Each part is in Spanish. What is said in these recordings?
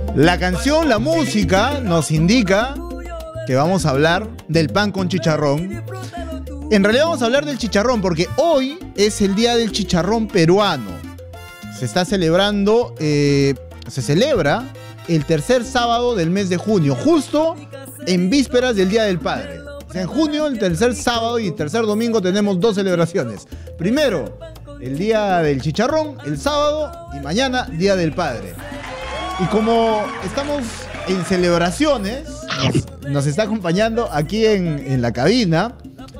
La canción, la música nos indica que vamos a hablar del pan con chicharrón. En realidad vamos a hablar del chicharrón porque hoy es el día del chicharrón peruano. Se está celebrando, se celebra el tercer sábado del mes de junio, justo en vísperas del Día del Padre. O sea, en junio, el tercer sábado y el tercer domingo tenemos dos celebraciones. Primero, el Día del Chicharrón, el sábado, y mañana, Día del Padre. Y como estamos en celebraciones, nos está acompañando aquí en la cabina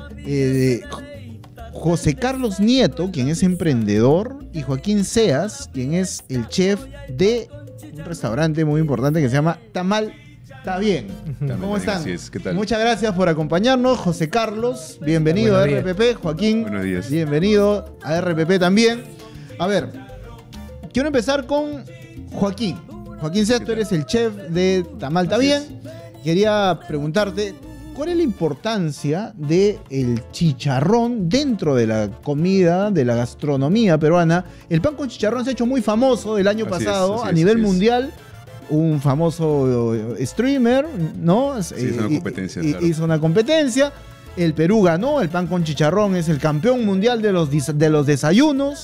José Carlos Nieto, quien es emprendedor, y Joaquín Seas, quien es el chef de un restaurante muy importante que se llama Tamal Está Bien. ¿Cómo están? ¿Qué tal? Muchas gracias por acompañarnos. José Carlos, bienvenido a RPP. Joaquín, buenos días. Bienvenido a RPP también. A ver, quiero empezar con Joaquín. Joaquín Seas, tú eres el chef de Tamal Está Bien. Quería preguntarte, ¿cuál es la importancia del chicharrón dentro de la comida, de la gastronomía peruana? El pan con chicharrón se ha hecho muy famoso el año pasado a nivel mundial. Un famoso streamer, ¿no? Sí, hizo una competencia. Claro. Hizo una competencia. El Perú ganó. El pan con chicharrón es el campeón mundial de los desayunos.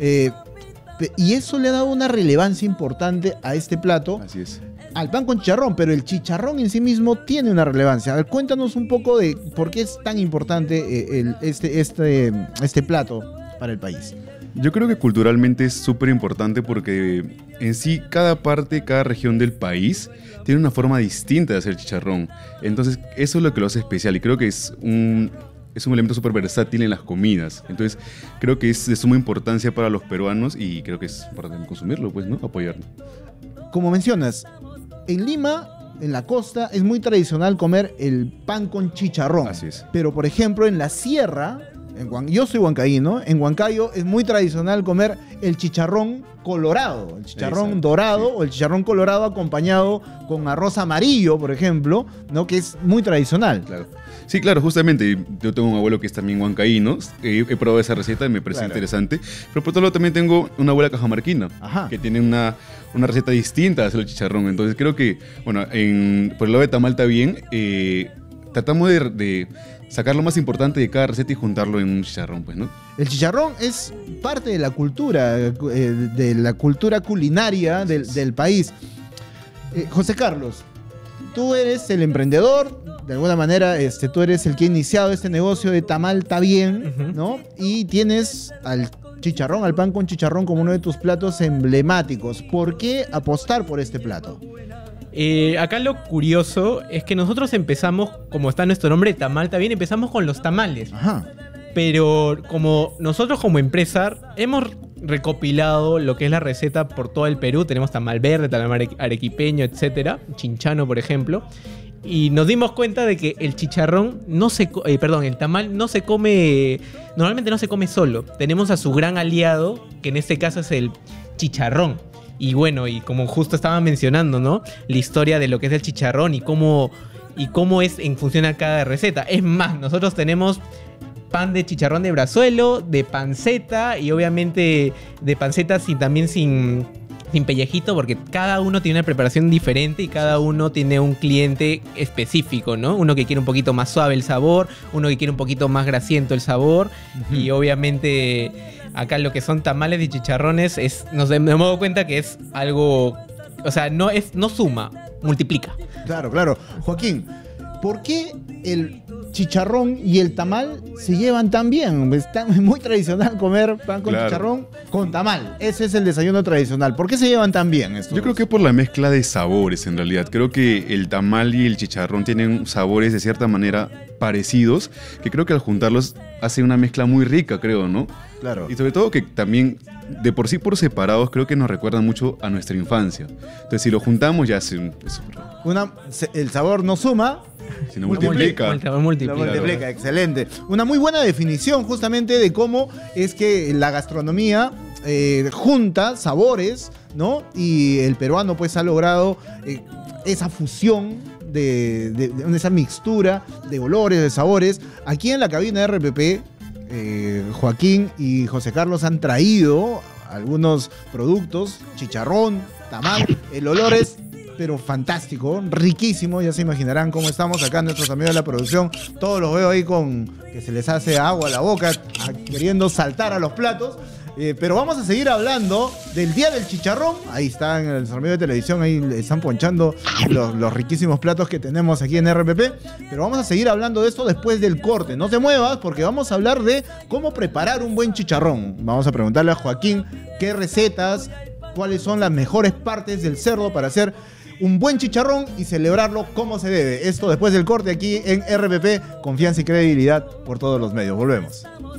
Y eso le ha dado una relevancia importante a este plato. Así es. Al pan con chicharrón, pero el chicharrón en sí mismo tiene una relevancia. A ver, cuéntanos un poco de por qué es tan importante este plato para el país. Yo creo que culturalmente es súper importante porque en sí cada parte, cada región del país tiene una forma distinta de hacer chicharrón. Entonces eso es lo que lo hace especial y creo que es un elemento súper versátil en las comidas. Entonces creo que es de suma importancia para los peruanos y creo que es importante consumirlo, pues, ¿no? Apoyarlo. Como mencionas, en Lima, en la costa, es muy tradicional comer el pan con chicharrón. Así es. Pero, por ejemplo, en la sierra, yo soy huancaíno, en Huancayo es muy tradicional comer el chicharrón colorado, el chicharrón dorado o el chicharrón colorado acompañado con arroz amarillo, por ejemplo, ¿no? Que es muy tradicional. Claro. Sí, claro, justamente. Yo tengo un abuelo que es también huancaíno. He probado esa receta y me parece interesante. Pero por otro lado también tengo una abuela cajamarquina que tiene una receta distinta de hacer el chicharrón. Entonces creo que, bueno, por el lado de Tamal Está Bien, tratamos de sacar lo más importante de cada receta y juntarlo en un chicharrón, pues, ¿no? El chicharrón es parte de la cultura culinaria del país. José Carlos, tú eres el emprendedor, de alguna manera tú eres el que ha iniciado este negocio de Tamal Está Bien, ¿no? Y tienes al chicharrón, al pan con chicharrón como uno de tus platos emblemáticos. ¿Por qué apostar por este plato? Acá lo curioso es que nosotros empezamos, como está nuestro nombre, Tamal Está Bien, empezamos con los tamales. Ajá. Pero como nosotros como empresa hemos recopilado lo que es la receta por todo el Perú, tenemos tamal verde, tamal arequipeño, etcétera, chinchano, por ejemplo, y nos dimos cuenta de que el chicharrón el tamal no se come, normalmente no se come solo. Tenemos a su gran aliado, que en este caso es el chicharrón. Y bueno, y como justo estaba mencionando, ¿no? La historia de lo que es el chicharrón y cómo es en función a cada receta. Es más, nosotros tenemos pan de chicharrón de brazuelo, de panceta y obviamente de panceta también sin pellejito, porque cada uno tiene una preparación diferente y cada uno tiene un cliente específico, ¿no? Uno que quiere un poquito más suave el sabor, uno que quiere un poquito más grasiento el sabor y obviamente acá lo que son tamales y chicharrones nos hemos dado cuenta que es algo, o sea, no suma, multiplica. Claro. Joaquín, ¿por qué el chicharrón y el tamal se llevan tan bien? Es muy tradicional comer pan con chicharrón con tamal. Ese es el desayuno tradicional. ¿Por qué se llevan tan bien estos? Yo creo que por la mezcla de sabores, en realidad. Creo que el tamal y el chicharrón tienen sabores de cierta manera parecidos, que creo que al juntarlos hace una mezcla muy rica, creo, ¿no? Claro. Y sobre todo que también, de por sí por separados, creo que nos recuerdan mucho a nuestra infancia. Entonces, si lo juntamos, ya es el sabor no suma, sino multiplica. Multiplica, excelente. Una muy buena definición justamente de cómo es que la gastronomía junta sabores, ¿no? Y el peruano pues ha logrado esa fusión de esa mixtura de olores, de sabores. Aquí en la cabina de RPP, Joaquín y José Carlos han traído algunos productos, chicharrón, tamal. El olor es pero fantástico, riquísimo. Ya se imaginarán cómo estamos acá nuestros amigos de la producción. Todos los veo ahí con que se les hace agua a la boca, queriendo saltar a los platos. Pero vamos a seguir hablando del Día del Chicharrón. Ahí están los amigos de televisión, ahí están ponchando los riquísimos platos que tenemos aquí en RPP. Pero vamos a seguir hablando de esto después del corte. No te muevas porque vamos a hablar de cómo preparar un buen chicharrón. Vamos a preguntarle a Joaquín qué recetas, cuáles son las mejores partes del cerdo para hacer un buen chicharrón y celebrarlo como se debe. Esto después del corte aquí en RPP, confianza y credibilidad por todos los medios. Volvemos.